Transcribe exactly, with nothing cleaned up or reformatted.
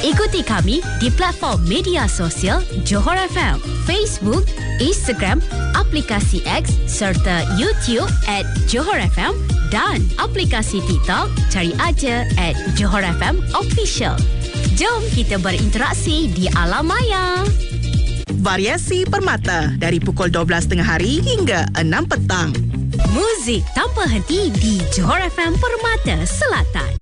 Ikuti kami di platform media sosial Johor F M, Facebook, Instagram, aplikasi X serta YouTube at Johor F M dan aplikasi TikTok, cari aja at Johor F M Official. Jom kita berinteraksi di alam maya. Variasi Permata dari pukul dua belas tengah hari hingga enam petang. Muzik tanpa henti di Johor F M Permata Selatan.